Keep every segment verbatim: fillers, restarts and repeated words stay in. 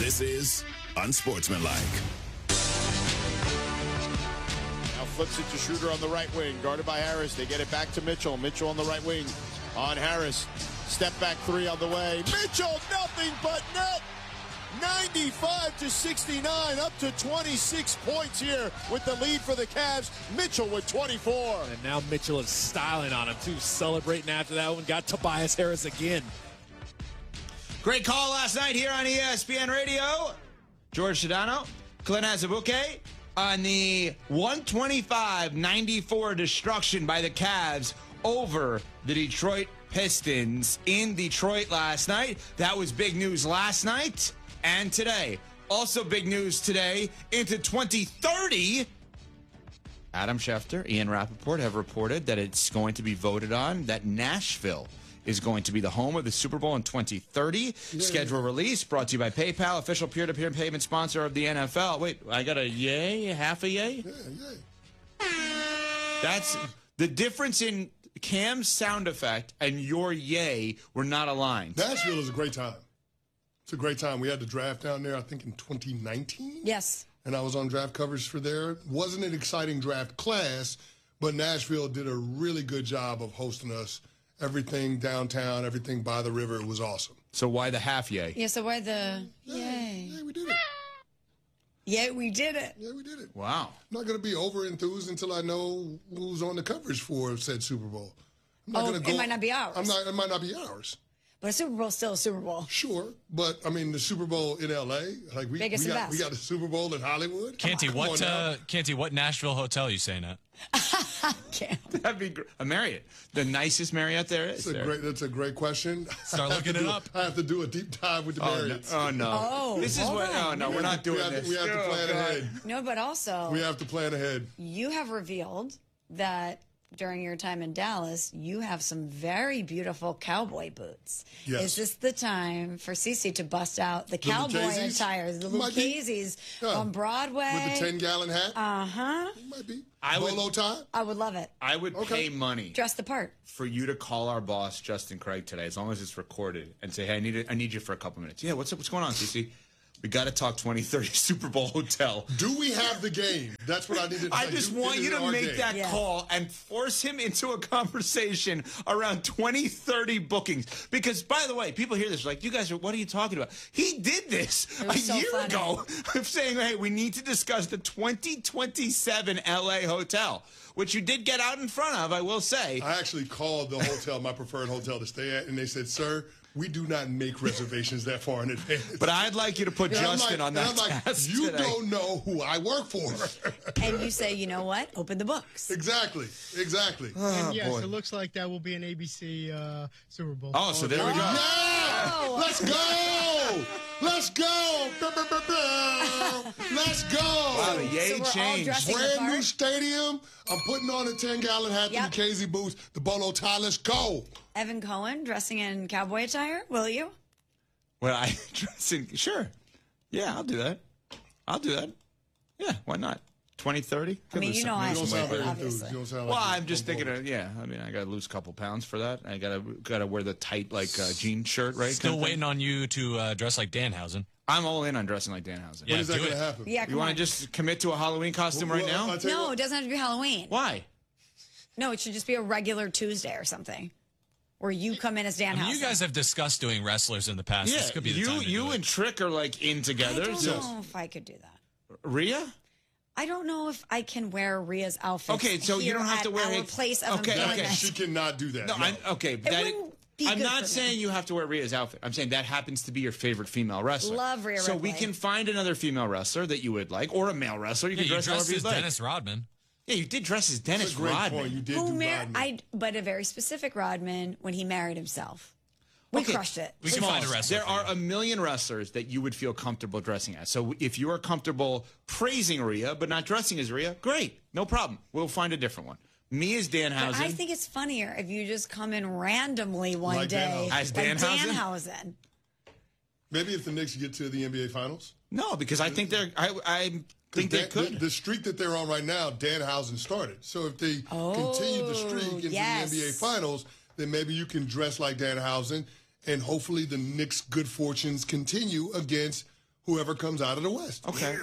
This is Unsportsmanlike. Now flips it to Schroeder on the right wing, guarded by Harris. They get it back to Mitchell. Mitchell on the right wing on Harris. Step back three on the way. Mitchell, nothing but net. ninety-five to sixty-nine, up to twenty-six points here with the lead for the Cavs. Mitchell with twenty-four. And now Mitchell is styling on him, too, celebrating after that one. Got Tobias Harris again. Great call last night here on E S P N Radio. George Sedano, Clint Azabuke on the one twenty-five ninety-four destruction by the Cavs over the Detroit Pistons in Detroit last night. That was big news last night and today. Also big news today into twenty thirty. Adam Schefter, Ian Rappaport have reported that it's going to be voted on that Nashville is going to be the home of the Super Bowl in twenty thirty. Yeah. Schedule release brought to you by PayPal, official peer-to-peer payment sponsor of the N F L. Wait, I got a yay? Half a yay? Yeah, yay. That's the difference in Cam's sound effect and your yay were not aligned. Nashville is a great time. It's a great time. We had the draft down there, I think, in twenty nineteen. Yes. And I was on draft coverage for there. Wasn't an exciting draft class, but Nashville did a really good job of hosting us. Everything downtown, everything by the river. It was awesome. So why the half yay? Yeah, so why the yay? Yeah, we did it. Yeah, we did it. Yeah, we did it. Wow. I'm not going to be over enthused until I know who's on the coverage for said Super Bowl. I'm not Oh, gonna it go, might not be ours. I'm not. It might not be ours. But a Super Bowl is still a Super Bowl. Sure, but I mean the Super Bowl in L A, like we, we Biggest got and best. we got a Super Bowl in Hollywood. Canty, Come what on uh, now. Canty, what Nashville hotel are you staying at? Cam. That'd be gr- a Marriott. The nicest Marriott there is. That's a there. great. That's a great question. Start I have looking to it do- up. I have to do a deep dive with the Oh no. Marriotts. oh no! Oh, this is hold what. on. Oh no, we're not doing we have this. To, we have to Oh, plan God. ahead. No, but also, We have to plan ahead. you have revealed that during your time in Dallas, you have some very beautiful cowboy boots. Yes. Is this the time for Cece to bust out the, The cowboy Lucchese's? attire, the Might be. Lucchese's Yeah. on Broadway? With the ten gallon hat. Uh huh. It might be. I would- Bolo tie. I would love it. I would Okay. pay money Dress the part. for you to call our boss Justin Craig today, as long as it's recorded, and say, "Hey, I need it. I need you for a couple minutes." Yeah, what's up? What's going on, Cece? We got to talk twenty thirty Super Bowl hotel. Do we have the game? That's what I needed. I like, just do- want is you it to our make game? that Yeah. call and force him into a conversation around twenty thirty bookings. Because, by the way, people hear this like, you guys are, what are you talking about? He did this It a was so year funny. ago of saying, hey, we need to discuss the twenty twenty-seven L A hotel, which you did get out in front of, I will say. I actually called the hotel, my preferred hotel to stay at, and they said, "Sir, we do not make reservations that far in advance." But I'd like you to put And I'm Justin like- on that and I'm like, task you today. don't know who I work for. And you say, you know what? Open the books. Exactly. Exactly. And yes, boy. it looks like that will be an A B C uh, Super Bowl. Oh, so there we go. Yeah! Let's go! Let's go! Let's go! Wow, the yay So we're all changed. dressing- Brand the new part? stadium. I'm putting on a ten gallon hat, Yep. the Casey boots, the bolo tie. Let's go! Evan Cohen dressing in cowboy attire, will you? Well, I dress in, sure. Yeah, I'll do that. I'll do that. Yeah, why not? twenty thirty? I mean, you know I You don't should sound do very it, enthused. obviously. You don't sound Well, like I'm just thinking of, yeah, I mean, I got to lose a couple pounds for that. I got to got to wear the tight, like, uh, jean shirt, right? Still kind of waiting thing. on you to uh, dress like Danhausen. I'm all in on dressing like Danhausen. Yeah, When is that do going to it. happen? Yeah, come You want on. to just commit to a Halloween costume right Well, now? I'll tell you No, what. it doesn't have to be Halloween. Why? No, it should just be a regular Tuesday or something, where you come in as Dan I mean, House. you guys have discussed doing wrestlers in the past. Yeah, This could be the you time to you do and it. Trick are like in I together. don't So know if I could do that. Rhea? I don't know if I can wear Rhea's outfit. Okay, so you here don't have at to wear our it- place of Okay, okay. employment. She cannot do that. No, no. I'm, okay. That, wouldn't be I'm good not for saying me. you have to wear Rhea's outfit. I'm saying that happens to be your favorite female wrestler. Love Rhea So we Ripley. can find another female wrestler that you would like, or a male wrestler. You Yeah, can you dress dressed however as you like. Dennis Rodman. Yeah, you did dress as Dennis That's a great Rodman. point. You did Who do mar- Rodman. I, but a very specific Rodman when he married himself. We Okay, crushed it. We can Smalls, find a wrestler. There for are you. a million wrestlers that you would feel comfortable dressing as. So if you are comfortable praising Rhea but not dressing as Rhea, great, no problem. We'll find a different one. Me as Danhausen. But I think it's funnier if you just come in randomly one Like day Danhausen. As like Danhausen? Danhausen. Maybe if the Knicks get to the N B A Finals. no, because I think they're. I, I think they Dan- could. The, the streak that they're on right now, Danhausen started. So if they continue the streak into yes. the N B A Finals, then maybe you can dress like Danhausen, and hopefully the Knicks' good fortunes continue against whoever comes out of the West. Okay.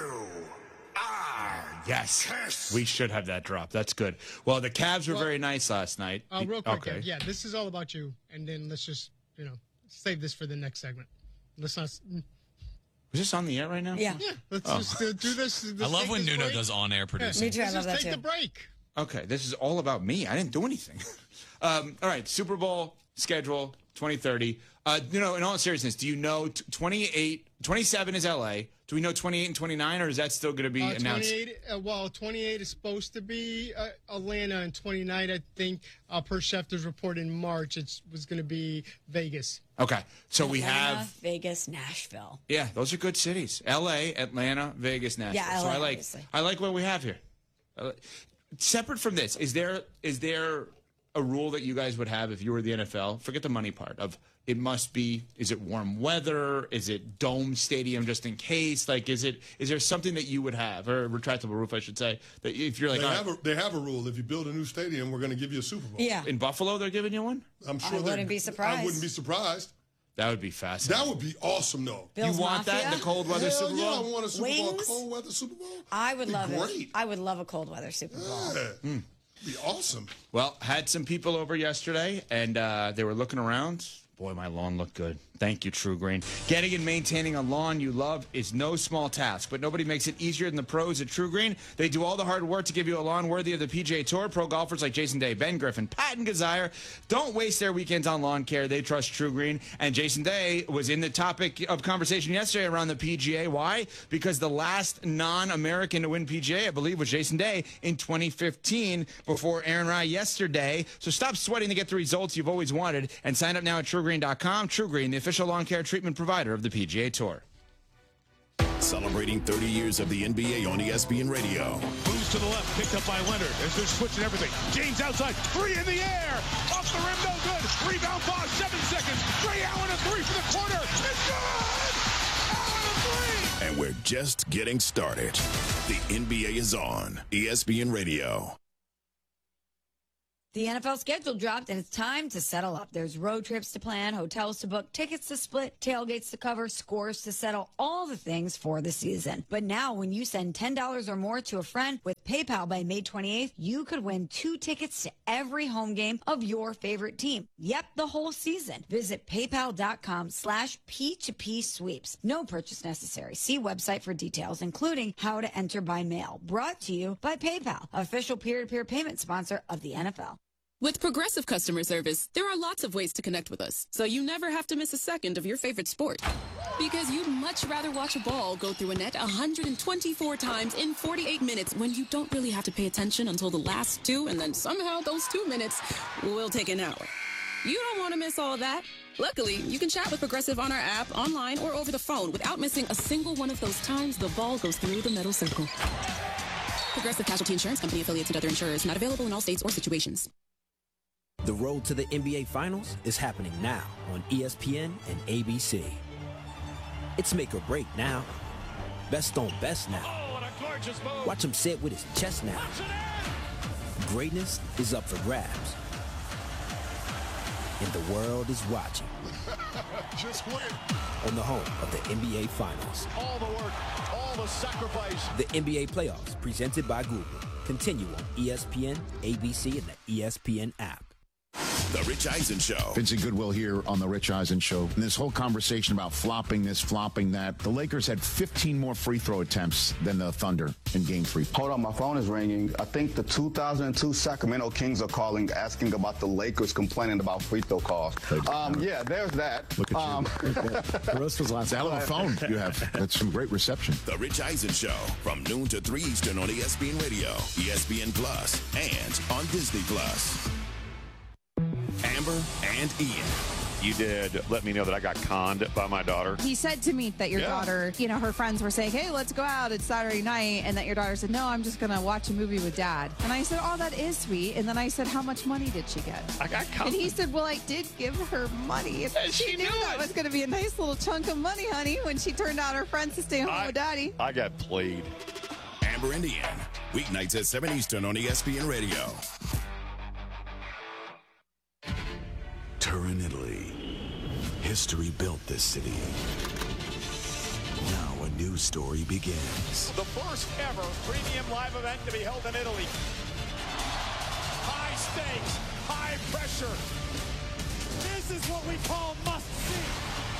Yes. We should have that drop. That's good. Well, the Cavs were Well, very nice last night. Uh, real quick, okay. yeah, this is all about you, and then let's just, you know, save this for the next segment. Let's not. Is this on the air right now? Yeah. Yeah, let's Oh. just uh, do this. I let's love take when this Nuno break. does on-air producing. Me too. I Let's love just that take too. the break. Okay, this is all about me. I didn't do anything. um, all right, Super Bowl schedule twenty thirty. Uh, you know, in all seriousness, do you know t- twenty-eight, twenty-seven is L A? Do we know twenty-eight and twenty-nine, or is that still going to be Uh, announced? twenty-eight, uh, well, twenty-eight is supposed to be uh, Atlanta, and twenty-nine, I think, uh, per Schefter's report in March, it was going to be Vegas. Okay, so we Atlanta, have, Vegas, Nashville. yeah, those are good cities. L A, Atlanta, Vegas, Nashville. Yeah, so L A, I like, obviously. I like what we have here. Uh, separate from this, is there is there a rule that you guys would have if you were the N F L? Forget the money part of it must be, is it warm weather? Is it dome stadium just in case? Like, is it, is there something that you would have, or a retractable roof, I should say, that if you're like, They all have, right, a, they have a rule. If you build a new stadium, we're going to give you a Super Bowl. Yeah. in Buffalo, they're giving you one? I'm sure I they're- wouldn't be surprised. I wouldn't be surprised. That would be fascinating. That would be awesome, though. Bill's you want that in Mafia? the cold weather Hell Super yeah, I Bowl? want a Super Bowl, Wings? cold weather Super Bowl. I would Be love great. it. I would love a cold weather Super Bowl. Yeah. Be awesome. Well, had some people over yesterday, and uh, they were looking around. Boy, my lawn looked good. Thank you, True Green. Getting and maintaining a lawn you love is no small task, but nobody makes it easier than the pros at True Green. They do all the hard work to give you a lawn worthy of the P G A Tour. Pro golfers like Jason Day, Ben Griffin, Patton Gazire don't waste their weekends on lawn care. They trust True Green. And Jason Day was in the topic of conversation yesterday around the P G A. Why? Because the last non-American to win P G A, I believe, was Jason Day in twenty fifteen before Aaron Rai yesterday. So stop sweating to get the results you've always wanted and sign up now at true green dot com. True Green, the official lawn care treatment provider of the P G A Tour. Celebrating thirty years of the N B A on E S P N Radio. Moves to the left, picked up by Leonard as they're switching everything. James outside, three in the air. Off the rim, no good. Rebound, Bosch, seven seconds. Ray Allen, a three for the corner. It's good! Allen, a three! And we're just getting started. The N B A is on E S P N Radio. The N F L schedule dropped, and it's time to settle up. There's road trips to plan, hotels to book, tickets to split, tailgates to cover, scores to settle, all the things for the season. But now, when you send ten dollars or more to a friend with PayPal by May twenty-eighth, you could win two tickets to every home game of your favorite team. Yep, the whole season. Visit paypal.com slash P2P sweeps. No purchase necessary. See website for details, including how to enter by mail. Brought to you by PayPal, official peer-to-peer payment sponsor of the N F L. With Progressive Customer Service, there are lots of ways to connect with us, so you never have to miss a second of your favorite sport. Because you'd much rather watch a ball go through a net one hundred twenty-four times in forty-eight minutes when you don't really have to pay attention until the last two, and then somehow those two minutes will take an hour. You don't want to miss all of that. Luckily, you can chat with Progressive on our app, online, or over the phone without missing a single one of those times the ball goes through the metal circle. Progressive Casualty Insurance Company, affiliates, and other insurers. Not available in all states or situations. The road to the N B A Finals is happening now on E S P N and A B C. It's make or break now. Best on best now. Watch him say it with his chest now. Greatness is up for grabs. And the world is watching. Just win. On the home of the N B A Finals. All the work, all the sacrifice. The N B A Playoffs, presented by Google. Continue on E S P N, A B C, and the E S P N app. The Rich Eisen Show. Vincent Goodwill here on the Rich Eisen Show. And this whole conversation about flopping this, flopping that. The Lakers had fifteen more free throw attempts than the Thunder in game three. Hold on, my phone is ringing. I think the two thousand two Sacramento Kings are calling, asking about the Lakers complaining about free throw calls. Um, yeah, there's that. Look at um, you. The rest was last. It's a hell of a phone you have. That's some great reception. The Rich Eisen Show from noon to three Eastern on E S P N Radio, E S P N Plus, and on Disney Plus. Amber and Ian. You did let me know that I got conned by my daughter. He said to me that your Yeah. daughter, you know, her friends were saying, hey, let's go out. It's Saturday night. And that your daughter said, no, I'm just going to watch a movie with Dad. And I said, oh, that is sweet. And then I said, how much money did she get? I got conned. And he said, well, I did give her money. And And she, she knew knew that it. was going to be a nice little chunk of money, honey, when she turned out her friends to stay home I- with Daddy. I got played. Amber and Ian. Weeknights at seven Eastern on E S P N Radio. Turin, Italy. History built this city. Now a story begins. The first ever premium live event to be held in Italy. High stakes, high pressure. This is what we call must see.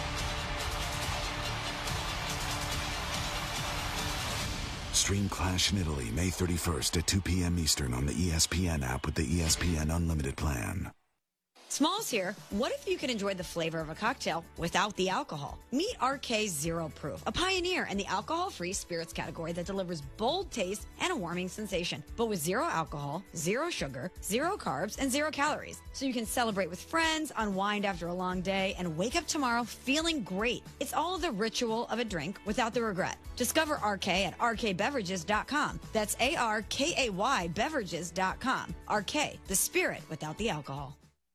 Stream Clash in Italy May thirty-first at two p.m. Eastern on the E S P N app with the E S P N Unlimited plan. Smalls here. What if you could enjoy the flavor of a cocktail without the alcohol? Meet R K Zero Proof, a pioneer in the alcohol-free spirits category that delivers bold taste and a warming sensation, but with zero alcohol, zero sugar, zero carbs, and zero calories. So you can celebrate with friends, unwind after a long day, and wake up tomorrow feeling great. It's all the ritual of a drink without the regret. Discover R K at R K beverages dot com. That's A R K A Y beverages dot com. R K, the spirit without the alcohol.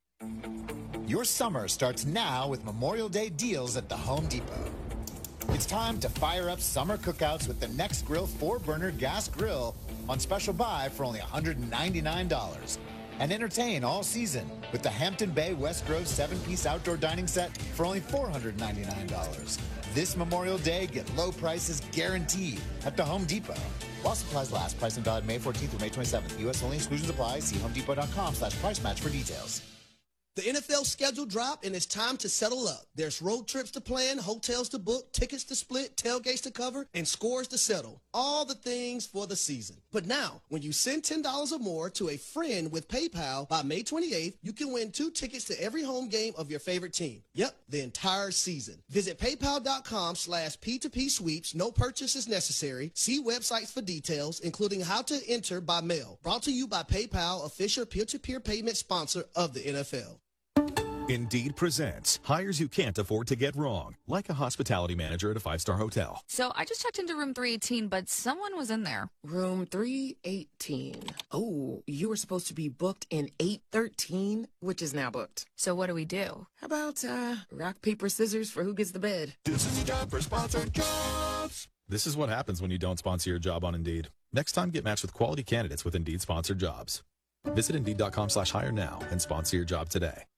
Your summer starts now with Memorial Day deals at the Home Depot. It's time to fire up summer cookouts with the Next Grill four burner gas grill on special buy for only one hundred ninety-nine dollars. And entertain all season with the Hampton Bay West Grove seven piece outdoor dining set for only four hundred ninety-nine dollars. This Memorial Day, get low prices guaranteed at the Home Depot. While supplies last, pricing valid May fourteenth through May twenty-seventh. U S only, exclusions apply. See homedepot.com slash price match for details. The N F L schedule dropped, and it's time to settle up. There's road trips to plan, hotels to book, tickets to split, tailgates to cover, and scores to settle. All the things for the season. But now, when you send ten dollars or more to a friend with PayPal by May twenty-eighth, you can win two tickets to every home game of your favorite team. Yep, the entire season. Visit paypal.com slash P2P sweeps. No purchase is necessary. See websites for details, including how to enter by mail. Brought to you by PayPal, official peer-to-peer payment sponsor of the N F L. Indeed presents hires you can't afford to get wrong, like a hospitality manager at a five-star hotel. So I just checked into room three eighteen, but someone was in there. Room three eighteen. Oh, you were supposed to be booked in eight thirteen, which is now booked. So what do we do? How about uh, rock, paper, scissors for who gets the bed? This is a job for sponsored jobs. This is what happens when you don't sponsor your job on Indeed. Next time, get matched with quality candidates with Indeed sponsored jobs. Visit Indeed.com slash hire now and sponsor your job today.